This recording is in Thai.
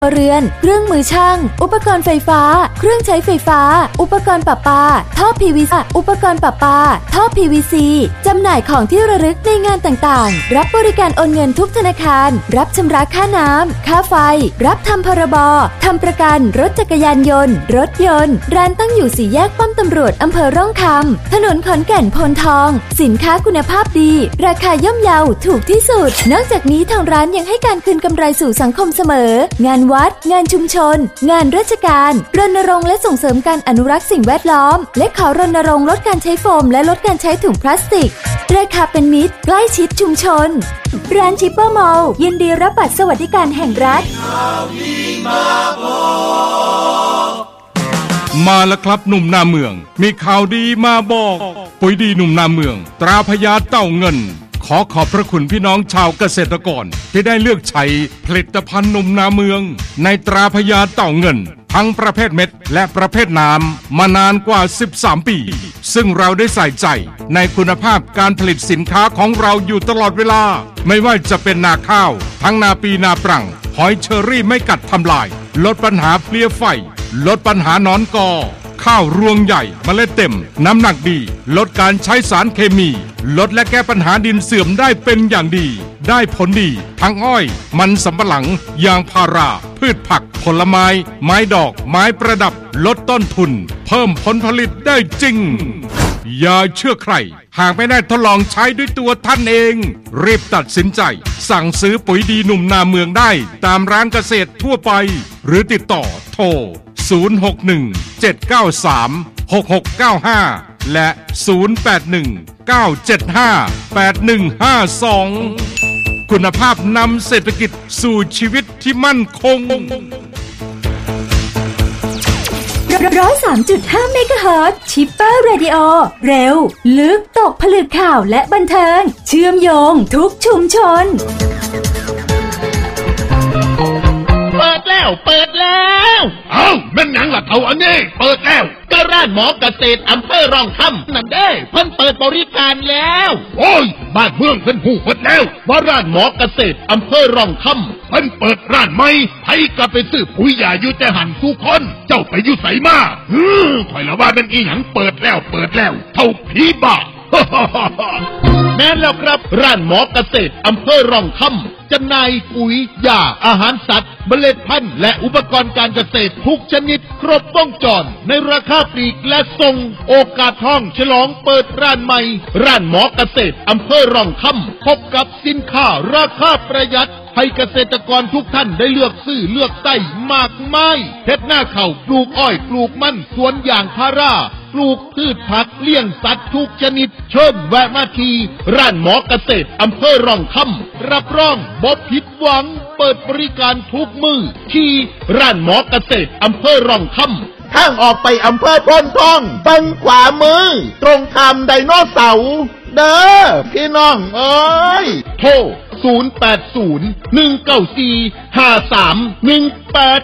เรือนเครื่องมือช่างอุปกรณ์ไฟฟ้าเครื่องใช้ไฟฟ้าอุปกรณ์ประปาท่อ PVC อุปกรณ์ประปาท่อ PVC จำหน่ายของที่ระลึกในงานต่างๆรับบริการโอนเงินทุกธนาคารรับชำระค่าน้ำค่าไฟรับทำพรบทำประกันรถจักรยานยนต์รถยนต์ร้านตั้งอยู่4 แยกป้อมตำรวจอำเภอร่องคำถนนขอนแก่นโพนทองสินค้าคุณภาพดีราคาย่อมเยาถูกที่สุดนอกจากนี้ทางร้านยังให้การคืนกำไรสู่สังคมเสมองานวัดงานชุมชนงานราชการรณรงค์และส่งเสริมการอนุรักษ์สิ่งแวดล้อมและขอรณรงค์ลดการใช้โฟมและลดการใช้ถุงพลาสติกราคาเป็นมิตรใกล้ชิดชุมชนร้านชิปเปอร์มอลล์ยินดีรับบัตรสวัสดิการแห่งรัฐมาแล้วครับหนุ่มนาเมืองมีข่าวดีมาบอกปุ๋ยดีหนุ่มนาเมืองตราพญาเต่าเงินขอพระคุณพี่น้องชาวเกษตรกรที่ได้เลือกใช้ผลิตภัณฑ์หนุ่มนาเมืองในตราพญาเต่าเงินทั้งประเภทเม็ดและประเภทน้ำมานานกว่า13 ปีซึ่งเราได้ใส่ใจในคุณภาพการผลิตสินค้าของเราอยู่ตลอดเวลาไม่ว่าจะเป็นนาข้าวทั้งนาปีนาปรังหอยเชอรี่ไม่กัดทำลายลดปัญหาเพลี้ยไฟลดปัญหาหนอนกอข้าวรวงใหญ่เมล็ดเต็มน้ำหนักดีลดการใช้สารเคมีลดและแก้ปัญหาดินเสื่อมได้เป็นอย่างดีได้ผลดีทั้งอ้อยมันสำปะหลังยางพาราพืชผักผลไม้ไม้ดอกไม้ประดับลดต้นทุนเพิ่มผลผลิตได้จริงอย่าเชื่อใครหากไม่ได้ทดลองใช้ด้วยตัวท่านเองรีบตัดสินใจสั่งซื้อปุ๋ยดีหนุ่มนาเมืองได้ตามร้านเกษตรทั่วไปหรือติดต่อโทร061-793-6695 และ 081-975-8152 คุณภาพนำเศรษฐกิจสู่ชีวิตที่มั่นคง 103.5 เมกะเฮิรตซ์ชิปเปอร์เรดิโอเร็วลึกตกผลึกข่าวและบันเทิงเชื่อมโยงทุกชุมชนเปิดแล้วเอ้าแม่นหยังล่ะเท่าอันนี้เปิดแล้วก็ร้านหมอเกษตรอำเภอร่องคำนั่นเด้เพิ่นเปิดบริการแล้วโอ้ยบ้านเมืองเพิ่นฮู้หมดแล้วว่าร้านหมอเกษตรอำเภอร่องคำเพิ่นเปิดร้านใหม่ไผก็ไปซื้อปุ๋ยยาอยู่แต่หันทุกคนเจ้าไปอยู่ไสมาข่อยละว่าเป็นอีหยังเปิดแล้วเท่าผีบ้าแม่นแล้วครับร้านหมอเกษตรอำเภอร่องคำจำหน่ายปุ๋ยยาอาหารสัตว์เมล็ดพันธุ์และอุปกรณ์การเกษตรทุกชนิดครบวงจรในราคาปลีกและส่งโอกาสทองฉลองเปิดร้านใหม่ร้านหมอเกษตรอำเภอร่องคำพบกับสินค้าราคาประหยัดให้เกษตรกรทุกท่านได้เลือกซื้อเลือกใช้มากมายเฮ็ดหน้าข้าวปลูกอ้อยปลูกมันสวนยางพาราปลูกพืชผักเลี้ยงสัตว์ทุกชนิดเชิญแวะมาที่ร้านหมอเกษตรอำเภอร่องคำรับรองบ่ผิดหวังเปิดบริการทุกมื้อที่ร้านหมอเกษตรอำเภอร่องคำทางออกไปอำเภอโพนทองฝั่งขวามือตรงข้ามไดโนเสาร์เด้อพี่น้องเอ้ยโทร080-194-5318